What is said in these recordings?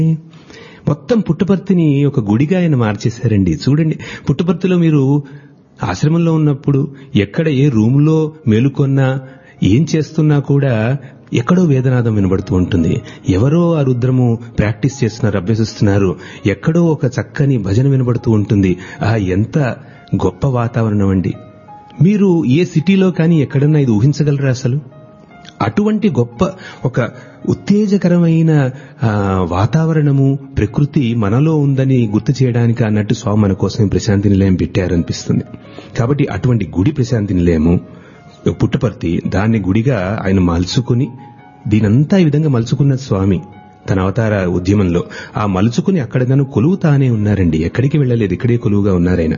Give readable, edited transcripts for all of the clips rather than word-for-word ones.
మొత్తం పుట్టపర్తిని ఒక గుడిగా ఆయన మార్చేశారండి. చూడండి, పుట్టపర్తిలో మీరు ఆశ్రమంలో ఉన్నప్పుడు ఎక్కడ ఏ రూమ్లో మేలుకొన్నా ఏం చేస్తున్నా కూడా ఎక్కడో వేదనాదం వినబడుతూ ఉంటుంది. ఎవరో ఆ రుద్రము ప్రాక్టీస్ చేస్తున్నారు, అభ్యసిస్తున్నారు. ఎక్కడో ఒక చక్కని భజన వినబడుతూ ఉంటుంది. ఎంత గొప్ప వాతావరణం అండి. మీరు ఏ సిటీలో కానీ ఎక్కడన్నా ఇది ఊహించగలరా అసలు? అటువంటి గొప్ప ఒక ఉత్తేజకరమైన వాతావరణము, ప్రకృతి మనలో ఉందని గుర్తు చేయడానికి అన్నట్టు స్వామి మన కోసం ప్రశాంతి నిలయం పెట్టారనిపిస్తుంది. కాబట్టి అటువంటి గుడి ప్రశాంతి నిలయము పుట్టపర్తి, దాన్ని గుడిగా ఆయన మలుచుకుని, దీనంతా ఈ విధంగా మలుచుకున్న స్వామి తన అవతార ఉద్యమంలో ఆ మలుచుకుని అక్కడ తను కొలువుతానే ఉన్నారండి. ఎక్కడికి వెళ్ళలేదు, ఇక్కడే కొలువుగా ఉన్నారాయన.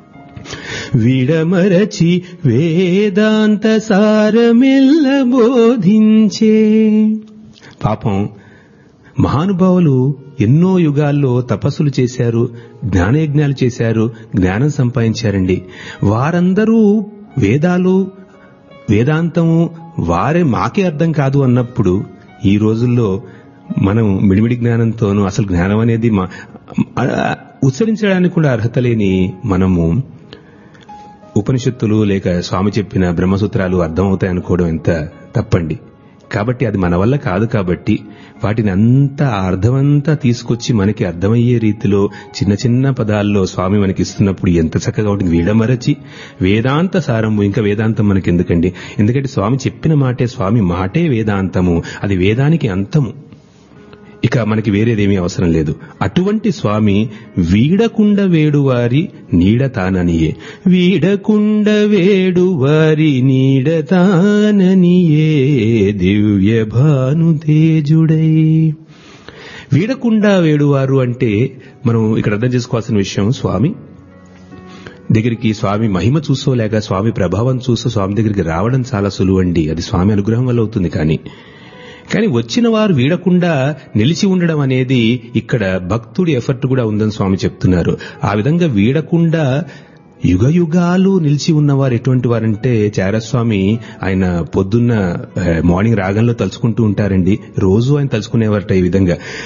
విడమరచి వేదాంత సారమెల్ల బోధించే. పాపం మహానుభావులు ఎన్నో యుగాల్లో తపస్సులు చేశారు, జ్ఞానయజ్ఞాలు చేశారు, జ్ఞానం సంపాదించారండి. వారందరూ వేదాలు, వేదాంతము మాకే అర్థం కాదు అన్నప్పుడు, ఈ రోజుల్లో మనం మిడిమిడి జ్ఞానంతోనూ అసలు జ్ఞానం అనేది ఉచ్చరించడానికి కూడా అర్హత లేని మనము ఉపనిషత్తులు లేక స్వామి చెప్పిన బ్రహ్మసూత్రాలు అర్థమవుతాయి అనుకోవడం ఎంత తప్పండి. కాబట్టి అది మన వల్ల కాదు. కాబట్టి వాటిని అంతా అర్థమంతా తీసుకొచ్చి మనకి అర్థమయ్యే రీతిలో చిన్న చిన్న పదాల్లో స్వామి మనకి ఇస్తున్నప్పుడు ఎంత చక్కగా ఉంటుంది. వీడమరచి వేదాంత సారము. ఇంకా వేదాంతం మనకి ఎందుకండి? ఎందుకంటే స్వామి చెప్పిన మాటే, స్వామి మాటే వేదాంతము. అది వేదానికి అంతము. ఇక మనకి వేరేదేమీ అవసరం లేదు. అటువంటి స్వామి వీడకుండ వేడువారి నీడ తాననియే. వీడకుండ వేడువారి నీడ తాననియే దివ్య భానుతేజుడై. వీడకుండా వేడువారు అంటే మనం ఇక్కడ అర్థం చేసుకోవాల్సిన విషయం, స్వామి దగ్గరికి, స్వామి మహిమ చూసో లేక స్వామి ప్రభావం చూసో స్వామి దగ్గరికి రావడం చాలా సులువండి. అది స్వామి అనుగ్రహం వల్ల అవుతుంది. కానీ వచ్చిన వారు వీడకుండా నిలిచి ఉండడం అనేది ఇక్కడ భక్తుడి ఎఫర్ట్ కూడా ఉందని స్వామి చెప్తున్నారు. ఆ విధంగా వీడకుండా యుగ యుగాలు నిలిచి ఉన్నవారు ఎటువంటి వారంటే, చారస్వామి ఆయన పొద్దున్న మార్నింగ్ రాగంలో తలుచుకుంటూ ఉంటారండి. రోజు ఆయన తలుచుకునేవారట ఈ విధంగా.